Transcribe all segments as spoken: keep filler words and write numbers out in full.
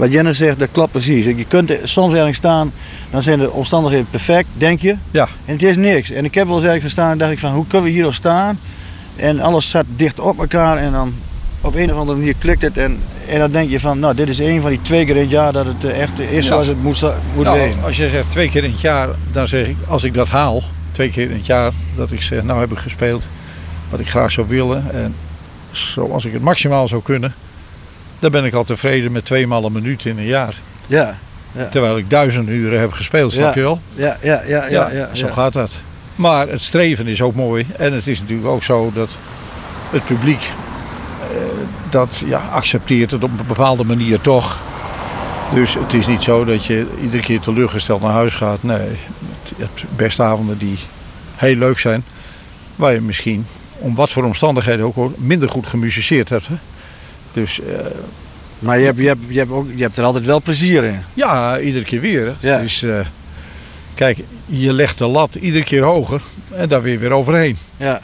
wat Jenna zegt, dat klopt precies. Je kunt er soms ergens staan, dan zijn de omstandigheden perfect, denk je. Ja. En het is niks. En ik heb wel eens ergens gestaan en dacht ik van, hoe kunnen we hier al staan? En alles zat dicht op elkaar en dan op een of andere manier klikt het. En, en dan denk je van, nou, dit is een van die twee keer in het jaar dat het echt is zoals ja. het moet, moet nou, wezen. Als je zegt twee keer in het jaar, dan zeg ik, als ik dat haal, twee keer in het jaar, dat ik zeg, nou heb ik gespeeld wat ik graag zou willen. En zoals ik het maximaal zou kunnen, dan ben ik al tevreden met tweemaal een minuut in een jaar. Ja. ja. Terwijl ik duizenden uren heb gespeeld, snap ja. je wel? Ja, ja, ja, ja, ja, ja zo ja. gaat dat. Maar het streven is ook mooi. En het is natuurlijk ook zo dat het publiek eh, dat ja, accepteert het op een bepaalde manier toch. Dus het is niet zo dat je iedere keer teleurgesteld naar huis gaat. Nee, je hebt best avonden die heel leuk zijn. Waar je misschien, om wat voor omstandigheden ook, minder goed gemusiceerd hebt. Hè? Dus... Uh, maar je hebt, je, hebt, je, hebt ook, je hebt er altijd wel plezier in. Ja, iedere keer weer. Hè? Ja. Dus uh, kijk, je legt de lat iedere keer hoger en daar weer weer overheen. Ja.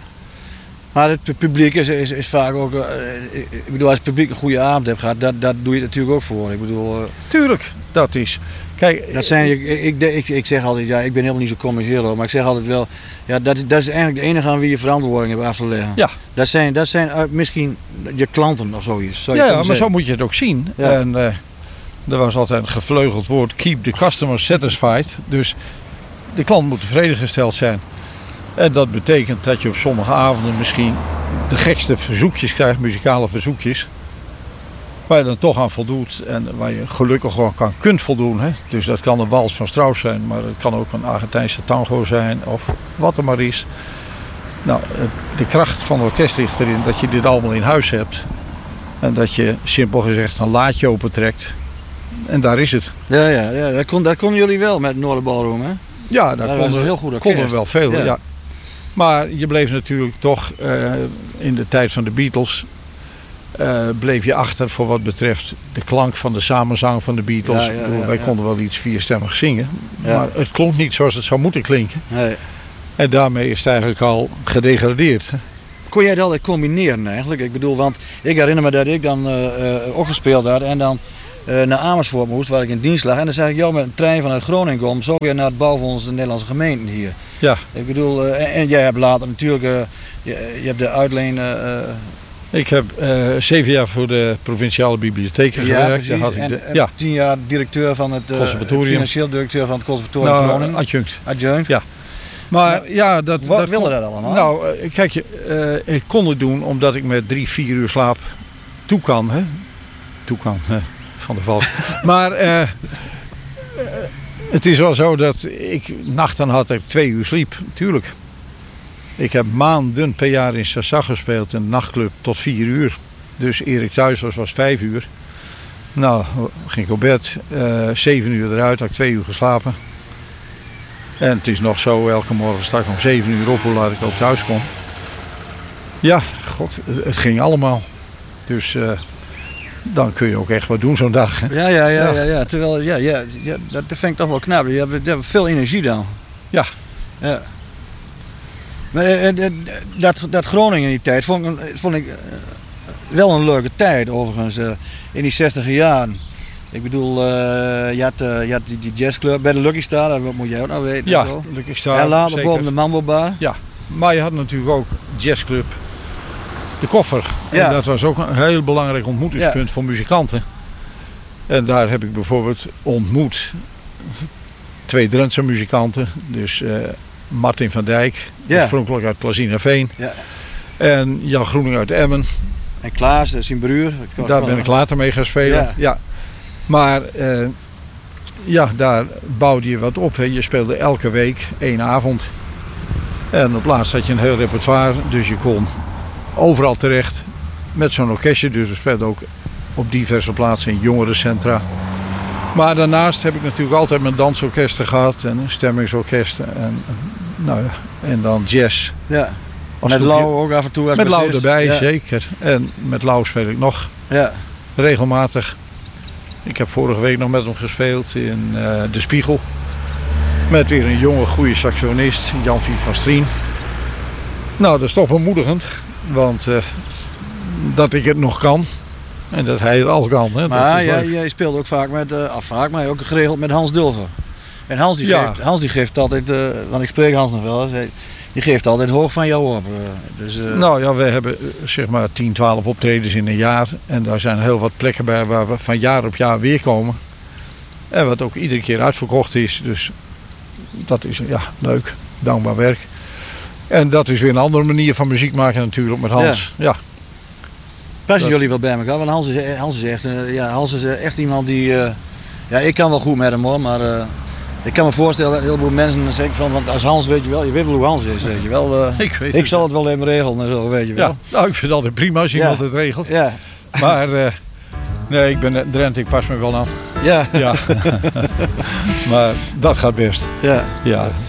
Maar het publiek is, is, is vaak ook... Uh, ik bedoel, als het publiek een goede avond heeft gehad, dat, dat doe je natuurlijk ook voor. Ik bedoel... Uh, Tuurlijk, dat is... Kijk, dat zijn, ik, ik, ik, ik zeg altijd, ja, ik ben helemaal niet zo commercieel hoor, maar ik zeg altijd wel, ja, dat, dat is eigenlijk de enige aan wie je verantwoording hebt af te leggen. Ja. Dat zijn, dat zijn uh, misschien je klanten of zoiets. Ja, ja maar zeggen. Zo moet je het ook zien. Ja. En uh, er was altijd een gevleugeld woord, keep the customer satisfied. Dus de klant moet tevreden gesteld zijn. En dat betekent dat je op sommige avonden misschien de gekste verzoekjes krijgt, muzikale verzoekjes. Waar je dan toch aan voldoet en waar je gelukkig gewoon kan, kunt voldoen. Hè? Dus dat kan een wals van Strauss zijn, maar het kan ook een Argentijnse tango zijn of wat er maar is. Nou, de kracht van het orkest ligt erin dat je dit allemaal in huis hebt. En dat je simpel gezegd een laadje opentrekt. En daar is het. Ja, ja, ja dat, kon, dat konden jullie wel met Noorderballroom, hè? Ja, daar konden, heel goed konden we wel veel. Ja. Ja. Maar je bleef natuurlijk toch uh, in de tijd van de Beatles... Uh, bleef je achter voor wat betreft de klank van de samenzang van de Beatles. Ja, ja, ja, Wij ja. konden wel iets vierstemmig zingen. Ja. Maar het klonk niet zoals het zou moeten klinken. Nee. En daarmee is het eigenlijk al gedegradeerd. Kon jij dat altijd combineren eigenlijk? Ik bedoel, want ik herinner me dat ik dan uh, uh, ook gespeeld had en dan uh, naar Amersfoort moest, waar ik in dienst lag. En dan zag ik jou met een trein vanuit Groningen komen, zo weer naar het bouw van onze Nederlandse gemeenten hier. Ja. Ik bedoel, uh, en, en jij hebt later natuurlijk, uh, je, je hebt de uitleen... Uh, Ik heb uh, zeven jaar voor de provinciale bibliotheken ja, gewerkt. Precies. Had ik en, de, en ja. tien jaar directeur van het, uh, conservatorium. het financieel directeur van het conservatorium nou, Groningen. Adjunct. Adjunct. Ja. Maar ja, ja dat... Wat dat wilde kon, dat allemaal? Nou, uh, kijk, uh, ik kon het doen omdat ik met drie, vier uur slaap toe kan. Hè? Toe kan, hè? Van de Valk. Maar uh, uh, het is wel zo dat ik nachten had ik twee uur sliep. Tuurlijk. Ik heb maanden per jaar in Sassag gespeeld, een nachtclub tot vier uur. Dus Erik thuis was, was vijf uur. Nou, ging ik op bed, uh, zeven uur eruit, had ik twee uur geslapen. En het is nog zo, elke morgen sta ik om zeven uur op, hoe laat ik ook thuis kom. Ja, god, het ging allemaal. Dus uh, dan kun je ook echt wat doen zo'n dag. Hè? Ja, ja, ja, ja, ja, ja. Terwijl, ja, ja, ja, dat vind ik toch wel knap. Je hebt, je hebt veel energie dan. Ja. Ja. Maar uh, dat, dat Groningen in die tijd vond, vond ik uh, wel een leuke tijd overigens. Uh, in die zestiger jaren. Ik bedoel, uh, je had, uh, je had die, die jazzclub bij de Lucky Star, dat moet jij ook nou weten. Ja, Lucky Star. En later zeker. boven de Mambo Bar. Ja, maar je had natuurlijk ook jazzclub De Koffer. Ja. En dat was ook een heel belangrijk ontmoetingspunt ja. voor muzikanten. En daar heb ik bijvoorbeeld ontmoet twee Drentse muzikanten. Dus uh, Martin van Dijk, ja. oorspronkelijk uit Plazinaveen. Ja. En Jan Groening uit Emmen. En Klaas, zijn broer. Daar ben ik later mee gaan spelen. Ja. Ja. Maar uh, ja, daar bouwde je wat op. Hè. Je speelde elke week één avond. En op laatst had je een heel repertoire. Dus je kon overal terecht met zo'n orkestje. Dus we speelden ook op diverse plaatsen in jongerencentra. Maar daarnaast heb ik natuurlijk altijd mijn dansorkesten gehad. En stemmingsorkesten. En, nou ja, en dan jazz. Ja. Als met Lau ook af en toe als Met Lau bassist. erbij, ja. zeker. En met Lau speel ik nog ja. regelmatig. Ik heb vorige week nog met hem gespeeld in uh, De Spiegel. Met weer een jonge, goede saxofonist, Jan-Vie van Strien. Nou, dat is toch bemoedigend. Want uh, dat ik het nog kan. En dat hij het al kan. Hè? Maar dat is jij, leuk. jij speelt ook vaak met, uh, af vaak, maar ook geregeld met Hans Dulver. En Hans die, Ja. geeft, Hans die geeft altijd, uh, want ik spreek Hans nog wel eens, hij- die geeft altijd hoog van jou op. Uh, dus, uh, Nou ja, we hebben uh, zeg maar tien, twaalf optredens in een jaar. En daar zijn heel wat plekken bij waar we van jaar op jaar weer komen. En wat ook iedere keer uitverkocht is. Dus dat is ja, leuk, dankbaar werk. En dat is weer een andere manier van muziek maken natuurlijk met Hans. Ja. passen dat- jullie wel bij elkaar? Want Hans is, Hans is, echt, uh, ja, Hans is uh, echt iemand die... Uh, ja, ik kan wel goed met hem hoor, maar... Uh, ik kan me voorstellen dat een heleboel mensen zeggen van, want als Hans weet je wel, je weet wel hoe Hans is, weet je wel. Uh, Ik weet ik zal het wel even regelen en zo, weet je wel. Ja, nou, ik vind het altijd prima als iemand Ja. het regelt. Ja, Maar uh, nee, ik ben net Drent, ik pas me wel aan. ja, Ja. Maar dat gaat best. ja. Ja.